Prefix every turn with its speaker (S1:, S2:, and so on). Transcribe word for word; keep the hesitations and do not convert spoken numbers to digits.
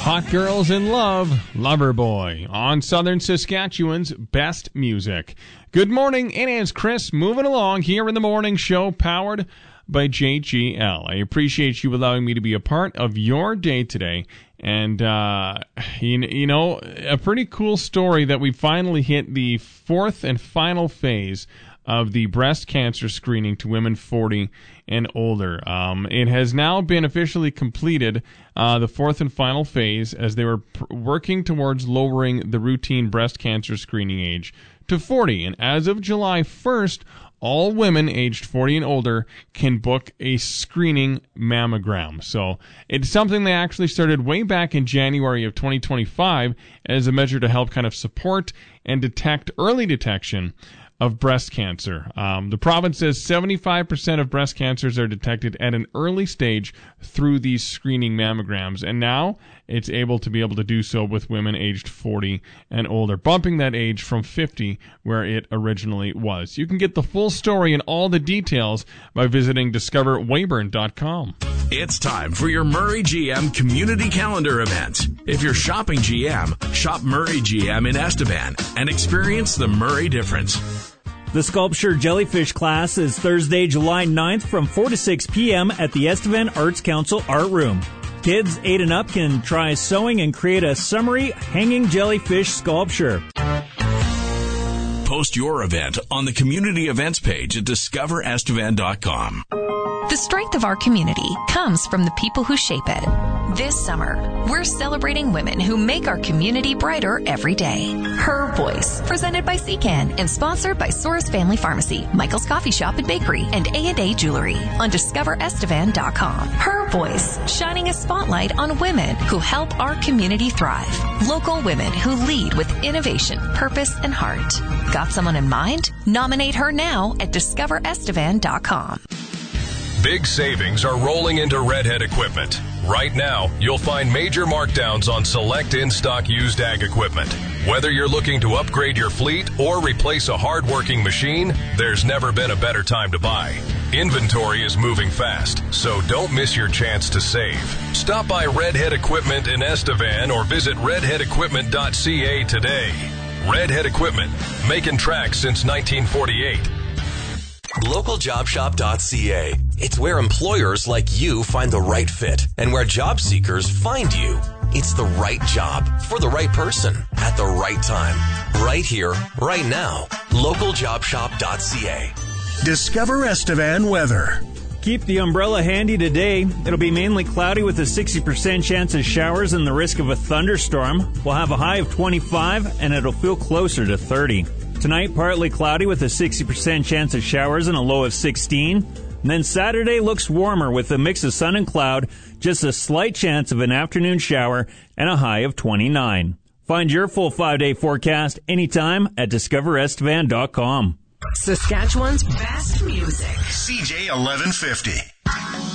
S1: Hot Girls in Love, Loverboy, on Southern Saskatchewan's best music. Good morning, it is Chris moving along here in the morning show powered by J G L. I appreciate you allowing me to be a part of your day today. And, uh, you, you know, a pretty cool story that we finally hit the fourth and final phase of the breast cancer screening to women forty and older. Um, it has now been officially completed, uh, the fourth and final phase, as they were pr- working towards lowering the routine breast cancer screening age to forty. And as of July first, all women aged forty and older can book a screening mammogram. So it's something they actually started way back in January of twenty twenty-five as a measure to help kind of support and detect early detection of breast cancer. Um, the province says seventy-five percent of breast cancers are detected at an early stage through these screening mammograms, and now it's able to be able to do so with women aged forty and older, bumping that age from fifty where it originally was. You can get the full story and all the details by visiting discover weyburn dot com.
S2: It's time for your Murray G M Community Calendar event. If you're shopping G M, shop Murray G M in Estevan and experience the Murray difference.
S3: The Sculpture Jellyfish class is Thursday, July ninth from four to six p.m. at the Estevan Arts Council Art Room. Kids eight and up can try sewing and create a summery hanging jellyfish sculpture.
S2: Post your event on the community events page at discover estevan dot com.
S4: The strength of our community comes from the people who shape it. This summer, we're celebrating women who make our community brighter every day. Her Voice, presented by C CAN and sponsored by Soros Family Pharmacy, Michael's Coffee Shop and Bakery, and A and A Jewelry on discover estevan dot com. Her Voice, shining a spotlight on women who help our community thrive. Local women who lead with innovation, purpose, and heart. Got someone in mind? Nominate her now at discover estevan dot com.
S5: Big savings are rolling into Redhead Equipment. Right now, you'll find major markdowns on select in-stock used ag equipment. Whether you're looking to upgrade your fleet or replace a hard-working machine, there's never been a better time to buy. Inventory is moving fast, so don't miss your chance to save. Stop by Redhead Equipment in Estevan or visit redhead equipment dot c a today. Redhead Equipment, making tracks since nineteen forty-eight.
S6: local job shop dot c a. It's where employers like you find the right fit and where job seekers find you. It's the right job for the right person at the right time. Right here, right now. local job shop dot c a.
S7: Discover Estevan weather.
S3: Keep the umbrella handy today. It'll be mainly cloudy with a sixty percent chance of showers and the risk of a thunderstorm. We'll have a high of twenty-five and it'll feel closer to thirty. Tonight, partly cloudy with a sixty percent chance of showers and a low of sixteen. And then Saturday looks warmer with a mix of sun and cloud, just a slight chance of an afternoon shower and a high of twenty-nine. Find your full five-day forecast anytime at discover estevan dot com.
S8: Saskatchewan's best music.
S7: C J eleven fifty.